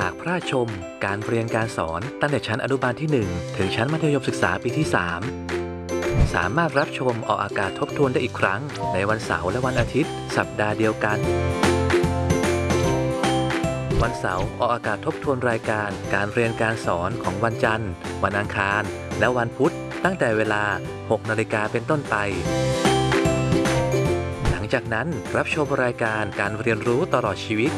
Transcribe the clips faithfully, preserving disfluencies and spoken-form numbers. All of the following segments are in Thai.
ากพระราชชมการเรียนการสอนตั้งแต่ชั้นอนุบาลที่หนึ่งถึงชั้นมัธยมศึกษาปีที่สามสามารถรับชมออกอากาศทบทวนได้อีกครั้งในวันเสาร์และวันอาทิตย์สัปดาห์เดียวกันวันเสาร์ออกอากาศทบทวนรายการการเรียนการสอนของวันจันทร์วันอังคารและวันพุธตั้งแต่เวลา หกนาฬิกาเป็นต้นไปหลังจากนั้นรับชมรายการการเรียนรู้ตลอดชีวิต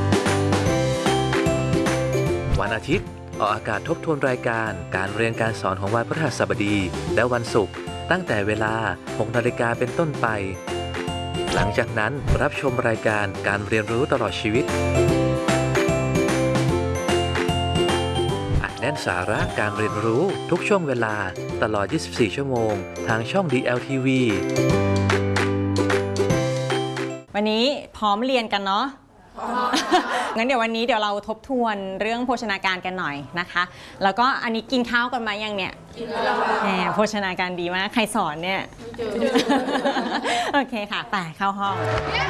วันอาทิตย์ออกอากาศทบทวนรายการการเรียนการสอนของวันพฤหัสบดีและวันศุกร์ตั้งแต่เวลา หกนาฬิกาเป็นต้นไปหลังจากนั้นรับชมรายการการเรียนรู้ตลอดชีวิตแน่นสาระการเรียนรู้ทุกช่วงเวลาตลอด ยี่สิบสี่ ชั่วโมงทางช่อง ดี แอล ที วีวันนี้พร้อมเรียนกันเนาะ งั้นเดี๋ยววันนี้เดี๋ยวเราทบทวนเรื่องโภชนาการกันหน่อยนะคะแล้วก็อันนี้กินข้าวกันมายังเนี่ยกินแล้วแหมโภชนาการดีมากใครสอนเนี่ย โอเคค่ะไปเข้าห้อง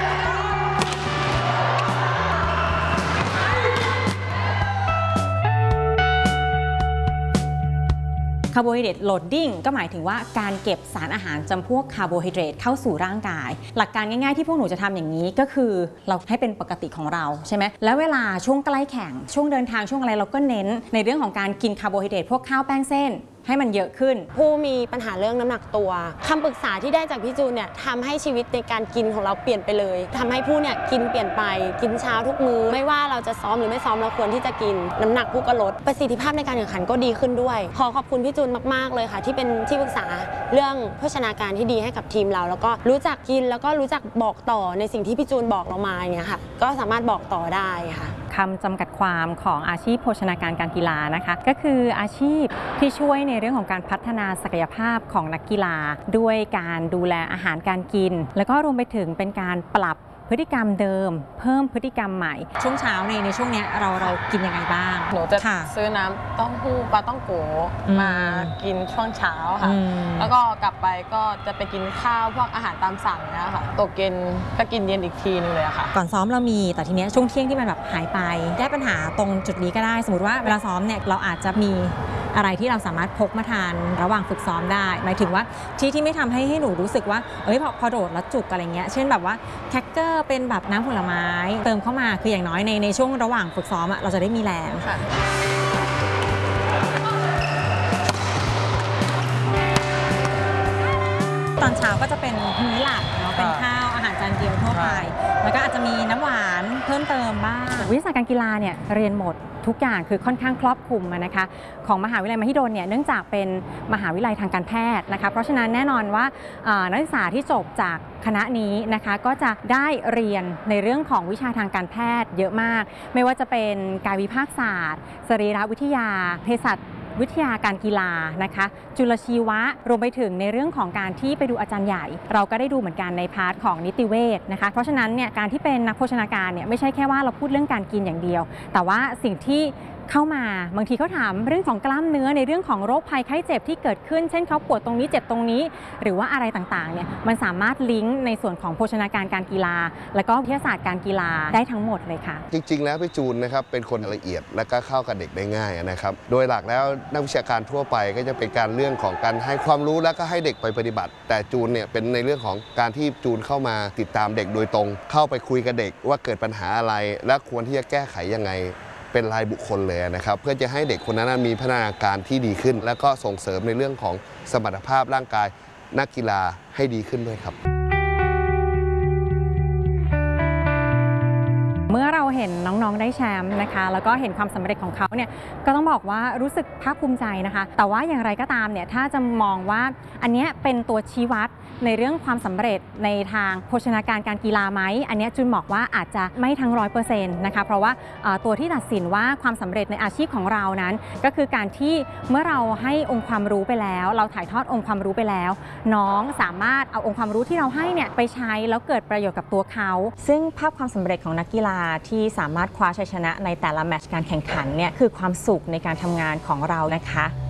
คาร์โบไฮเดรตโหลดดิ้งก็หมายถึงว่าการเก็บสารอาหารจำพวกคาร์โบไฮเดรตเข้าสู่ร่างกายหลักการง่ายๆที่พวกหนูจะทำอย่างนี้ก็คือเราให้เป็นปกติของเราใช่ไหมแล้วเวลาช่วงใกล้แข่งช่วงเดินทางช่วงอะไรเราก็เน้นในเรื่องของการกินคาร์โบไฮเดรตพวกข้าวแป้งเส้นให้มันเยอะขึ้นผู้มีปัญหาเรื่องน้ำหนักตัวคำปรึกษาที่ได้จากพี่จูนเนี่ยทำให้ชีวิตในการกินของเราเปลี่ยนไปเลยทำให้ผู้เนี่ยกินเปลี่ยนไปกินเช้าทุกมื้อไม่ว่าเราจะซ้อมหรือไม่ซ้อมเราควรที่จะกินน้ำหนักผู้ก็ลดประสิทธิภาพในการแข่งขันก็ดีขึ้นด้วยขอขอบคุณพี่จูนมากๆเลยค่ะที่เป็นที่ปรึกษาเรื่องโภชนาการที่ดีให้กับทีมเราแล้วก็รู้จักกินแล้วก็รู้จักบอกต่อในสิ่งที่พี่จูนบอกเรามาเนี่ยค่ะก็สามารถบอกต่อได้ค่ะคำจำกัดความของอาชีพโภชนาการการกีฬานะคะก็คืออาชีพที่ช่วยในเรื่องของการพัฒนาศักยภาพของนักกีฬาด้วยการดูแลอาหารการกินแล้วก็รวมไปถึงเป็นการปรับพฤติกรรมเดิมเพิ่มพฤติกรรมใหม่ช่วงเช้าในในช่วงนี้เราเรากินยังไงบ้างหนูจะซื้อน้ำเต้าหู้ปลาต้องโกมากินช่วงเช้าค่ะแล้วก็กลับไปก็จะไปกินข้าวพวกอาหารตามสั่งนะคะตกเย็นก็กินเย็นอีกทีนึงเลยค่ะก่อนซ้อมเรามีแต่ทีเนี้ยช่วงเที่ยงที่มันแบบหายไปแก้ปัญหาตรงจุดนี้ก็ได้สมมติว่าเวลาซ้อมเนี่ยเราอาจจะมีอะไรที่เราสามารถพกมาทานระหว่างฝึกซ้อมได้หมายถึงว่าที่ที่ไม่ทำให้ให้หนูรู้สึกว่าเอ้ยพอพอโดดแล้วจุกอะไรเงี้ยเช่นแบบว่าแคคเกอร์เป็นแบบน้ำผลไม้เติมเข้ามาคืออย่างน้อยในในช่วงระหว่างฝึกซ้อมเราจะได้มีแรงตอนเช้าก็จะเป็นมื้อหลักเนาะเป็นข้าวอาหารจานเดียวทั่วไปแล้วก็อาจจะมีน้ำหวานเพิ่มเติมบ้างวิชาการกีฬาเนี่ยเรียนหมดทุกอย่างคือค่อนข้างครอบคลุมนะคะของมหาวิทยาลัยมหิดลเนี่ยเนื่องจากเป็นมหาวิทยาลัยทางการแพทย์นะคะเพราะฉะนั้นแน่นอนว่านักศึกษาที่จบจากคณะนี้นะคะก็จะได้เรียนในเรื่องของวิชาทางการแพทย์เยอะมากไม่ว่าจะเป็นกายวิภาคศาสตร์สรีรวิทยาเภสัชวิทยาการกีฬานะคะจุลชีวะรวมไปถึงในเรื่องของการที่ไปดูอาจารย์ใหญ่เราก็ได้ดูเหมือนกันในพาร์ทของนิติเวชนะคะเพราะฉะนั้นเนี่ยการที่เป็นนักโภชนาการเนี่ยไม่ใช่แค่ว่าเราพูดเรื่องการกินอย่างเดียวแต่ว่าสิ่งที่เข้ามาบางทีเขาถามเรื่องของกล้ามเนื้อในเรื่องของโรคภัยไข้เจ็บที่เกิดขึ้นเช่นเขาปวดตรงนี้เจ็บตรงนี้หรือว่าอะไรต่างๆเนี่ยมันสามารถลิงก์ในส่วนของโภชนาการการกีฬาและก็วิทยาศาสตร์การกีฬาได้ทั้งหมดเลยค่ะจริงๆแล้วพี่จูนนะครับเป็นคนละเอียดและก็เข้ากับเด็กได้ง่ายนะครับโดยหลักแล้วนักวิชาการทั่วไปก็จะเป็นการเรื่องของการให้ความรู้แล้วก็ให้เด็กไปปฏิบัติแต่จูนเนี่ยเป็นในเรื่องของการที่จูนเข้ามาติดตามเด็กโดยตรงเข้าไปคุยกับเด็กว่าเกิดปัญหาอะไรและควรที่จะแก้ไขยังไงเป็นรายบุคคลเลยนะครับเพื่อจะให้เด็กคนนั้นมีพัฒนาการที่ดีขึ้นและก็ส่งเสริมในเรื่องของสมรรถภาพร่างกายนักกีฬาให้ดีขึ้นด้วยครับเมื่อเราเห็นน้องๆได้แชมป์นะคะแล้วก็เห็นความสำเร็จของเขาเนี่ยก็ต้องบอกว่ารู้สึกภาคภูมิใจนะคะแต่ว่าอย่างไรก็ตามเนี่ยถ้าจะมองว่าอันนี้เป็นตัวชี้วัดในเรื่องความสำเร็จในทางโภชนาการการกีฬาไหมอันนี้จุนบอกว่าอาจจะไม่ทั้งร้อยเปอร์เซ็นต์นะคะเพราะว่าตัวที่ตัดสินว่าความสำเร็จในอาชีพของเรานั้นก็คือการที่เมื่อเราให้องค์ความรู้ไปแล้วเราถ่ายทอดองค์ความรู้ไปแล้วน้องสามารถเอาองค์ความรู้ที่เราให้เนี่ยไปใช้แล้วเกิดประโยชน์กับตัวเขาซึ่งภาพความสำเร็จของนักกีฬาที่สามารถคว้าชัยชนะในแต่ละแมตช์การแข่งขันเนี่ยคือความสุขในการทำงานของเรานะคะ